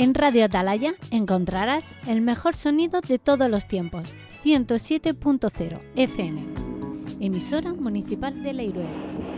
En Radio Atalaya encontrarás el mejor sonido de todos los tiempos, 107.0 FM, emisora municipal de Leiruela.